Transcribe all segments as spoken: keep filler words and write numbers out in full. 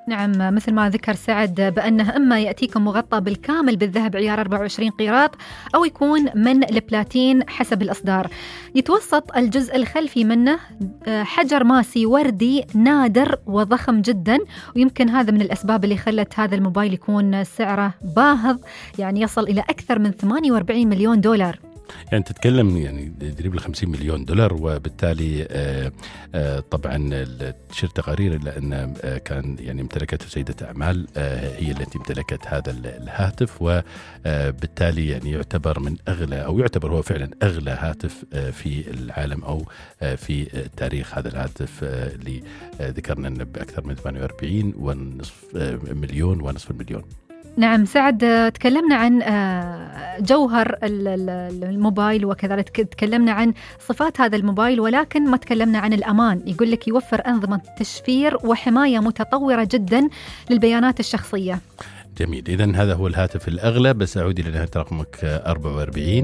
نعم، مثل ما ذكر سعد بأنه إما يأتيكم مغطى بالكامل بالذهب عيار أربعة وعشرين قيراط أو يكون من البلاتين حسب الإصدار. يتوسط الجزء الخلفي منه حجر ماسي وردي نادر وضخم جدا، ويمكن هذا من الأسباب اللي خلت هذا الموبايل يكون سعره باهظ، يعني يصل إلى أكثر من ثمانية وأربعين مليون دولار. يعني تتكلم يعني قريب ل خمسين مليون دولار، وبالتالي آآ آآ طبعا تشير تقارير إلا أن كان يعني امتلكته سيدة أعمال هي التي امتلكت هذا الهاتف، وبالتالي يعني يعتبر من أغلى أو يعتبر هو فعلا أغلى هاتف في العالم أو في تاريخ. هذا الهاتف اللي ذكرنا أنه بأكثر من ثمانية وأربعين ونصف مليون ونصف المليون. نعم سعد، تكلمنا عن جوهر الموبايل وكذلك تكلمنا عن صفات هذا الموبايل، ولكن ما تكلمنا عن الأمان. يقول لك يوفر أنظمة تشفير وحماية متطورة جدا للبيانات الشخصية. جميل، إذن هذا هو الهاتف الأغلى. بس أعود إلى نهاية رقمك أربعة وأربعين،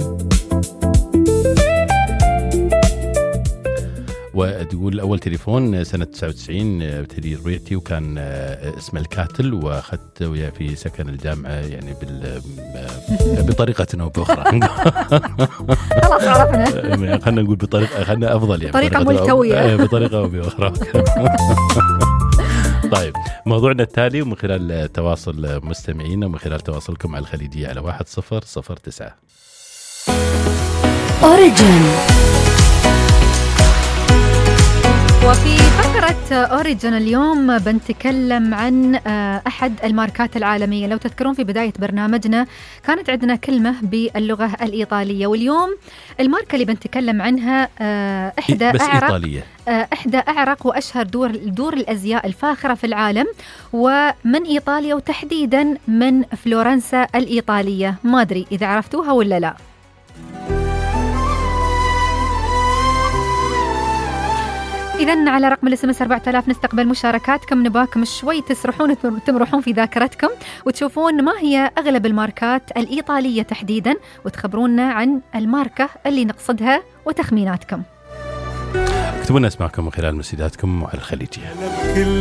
وتقول أول تليفون سنة تسعة وتسعين تريتي، وكان اسمه الكاتل، وأخذت وياه في سكن الجامعة يعني بال بطريقة أو بأخرى. خلاص عرفنا، خلنا نقول بطريقة، خلنا أفضل يعني طريقة ملتوية، بطريقة أو بأخرى. طيب، موضوعنا التالي، ومن خلال تواصل مستمعينا ومن خلال تواصلكم على الخليجية على واحد صفر صفر تسعة. أوريجين. وفي فقرة أوريجين اليوم بنتكلم عن أحد الماركات العالمية. لو تذكرون في بداية برنامجنا كانت عندنا كلمة باللغة الإيطالية، واليوم الماركة اللي بنتكلم عنها إحدى بس أعرق إيطالية. إحدى أعرق وأشهر دور دور الأزياء الفاخرة في العالم، ومن إيطاليا، وتحديدا من فلورنسا الإيطالية. ما أدري إذا عرفتوها ولا لا. إذن على رقم الاس ام اس أربعة آلاف نستقبل مشاركاتكم. نباكم شوي تسرحون تمرحون في ذاكرتكم وتشوفون ما هي أغلب الماركات الإيطالية تحديدا، وتخبرونا عن الماركة اللي نقصدها وتخميناتكم. اكتبوا لنا اسمعكم من خلال مسيداتكم على الخليجية.